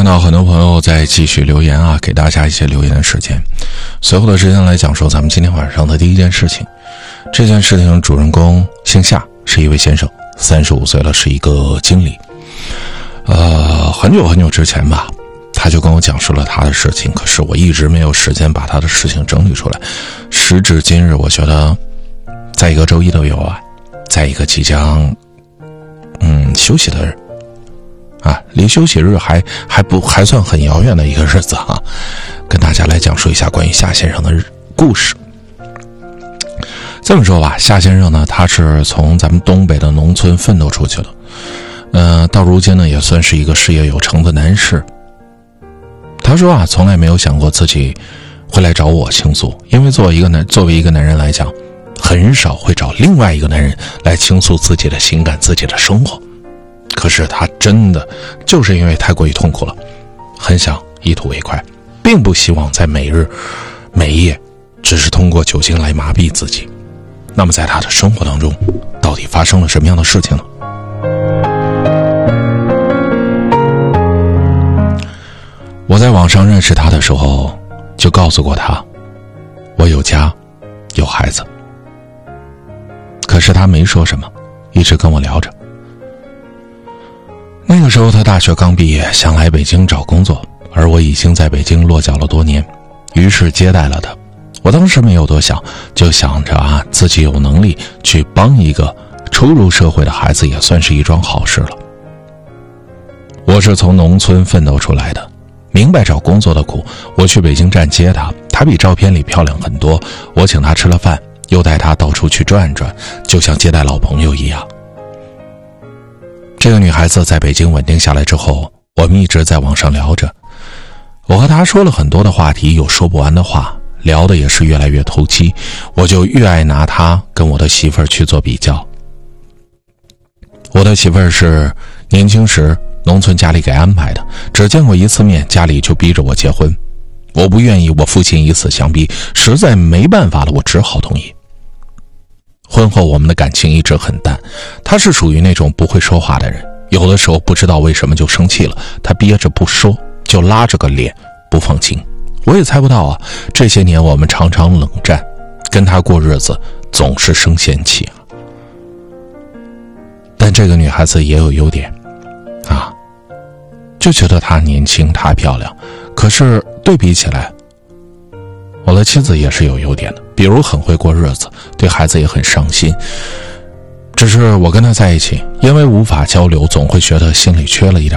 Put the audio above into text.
到很多朋友在继续留言啊，给大家一些留言的时间。随后的时间来讲说咱们今天晚上的第一件事情。这件事情主人公姓夏，是一位先生，35岁了，是一个经理。很久之前吧，他就跟我讲述了他的事情，可是我一直没有时间把他的事情整理出来。时至今日，我觉得在一个周一的夜晚，在一个即将休息的日啊，离休息日还算很遥远的一个日子啊，跟大家来讲述一下关于夏先生的故事。这么说吧，夏先生呢，他是从咱们东北的农村奋斗出去的，到如今呢，也算是一个事业有成的男士。他说啊，从来没有想过自己会来找我倾诉，因为作为一个男人来讲，很少会找另外一个男人来倾诉自己的情感、自己的生活。可是他真的就是因为太过于痛苦了，很想一吐为快，并不希望在每日每夜只是通过酒精来麻痹自己。那么在他的生活当中，到底发生了什么样的事情呢？我在网上认识他的时候，就告诉过他，我有家，有孩子。可是他没说什么，一直跟我聊着。那个时候他大学刚毕业，想来北京找工作，而我已经在北京落脚了多年，于是接待了他。我当时没有多想，就想着啊，自己有能力去帮一个初入社会的孩子，也算是一桩好事了。我是从农村奋斗出来的，明白找工作的苦。我去北京站接他，他比照片里漂亮很多，我请他吃了饭，又带他到处去转转，就像接待老朋友一样。这个女孩子在北京稳定下来之后，我们一直在网上聊着。我和她说了很多的话题，有说不完的话，聊的也是越来越投机，我就越爱拿她跟我的媳妇儿去做比较。我的媳妇儿是年轻时农村家里给安排的，只见过一次面，家里就逼着我结婚。我不愿意，我父亲以死相逼，实在没办法了，我只好同意。婚后我们的感情一直很淡，他是属于那种不会说话的人，有的时候不知道为什么就生气了，他憋着不说，就拉着个脸不放心。我也猜不到啊，这些年我们常常冷战，跟他过日子总是生嫌弃啊。但这个女孩子也有优点啊，就觉得她年轻，她漂亮。可是对比起来，我的妻子也是有优点的，比如很会过日子，对孩子也很上心。只是我跟她在一起，因为无法交流，总会觉得心里缺了一点